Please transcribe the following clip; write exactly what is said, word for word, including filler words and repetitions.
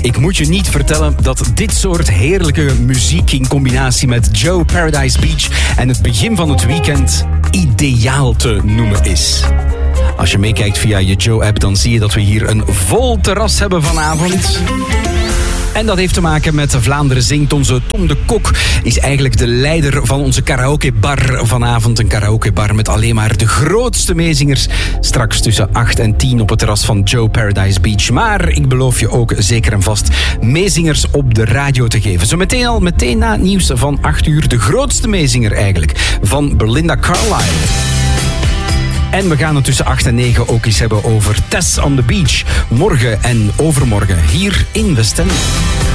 Ik moet je niet vertellen dat dit soort heerlijke muziek in combinatie met Joe Paradise Beach en het begin van het weekend ideaal te noemen is. Als je meekijkt via je Joe-app, dan zie je dat we hier een vol terras hebben vanavond. En dat heeft te maken met Vlaanderen Zingt. Onze Tom de Kok is eigenlijk de leider van onze karaokebar vanavond. Een karaokebar met alleen maar de grootste meezingers. Straks tussen acht en tien op het terras van Joe Paradise Beach. Maar ik beloof je ook zeker en vast meezingers op de radio te geven. Zo meteen al, meteen na het nieuws van acht uur, de grootste meezinger eigenlijk, van Belinda Carlisle. En we gaan het tussen acht en negen ook eens hebben over Tess on the Beach. Morgen en overmorgen hier in Westende.